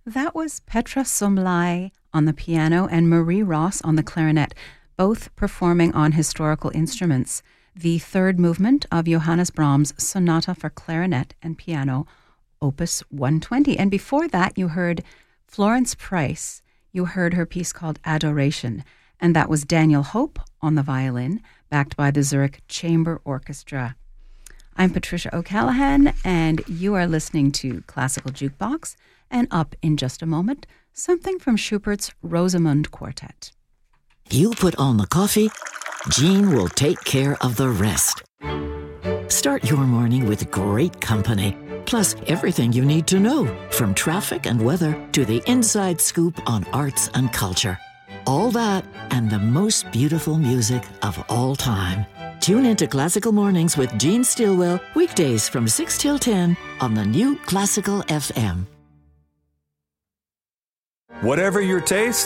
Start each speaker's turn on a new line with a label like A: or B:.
A: That was Petra Somlai on the piano and Marie Ross on the clarinet, both performing on historical instruments. The third movement of Johannes Brahms' Sonata for Clarinet and Piano, Opus 120. And before that, you heard Florence Price. You heard her piece called Adoration, and that was Daniel Hope on the violin, backed by the Zurich Chamber Orchestra. I'm Patricia O'Callaghan, and you are listening to Classical Jukebox. And up in just a moment, something from Schubert's Rosamund Quartet.
B: You put on the coffee, Jean will take care of the rest. Start your morning with great company, plus everything you need to know, from traffic and weather to the inside scoop on arts and culture. All that and the most beautiful music of all time. Tune into Classical Mornings with Jean Stilwell, weekdays from 6 till 10 on the new Classical FM.
C: Whatever your taste,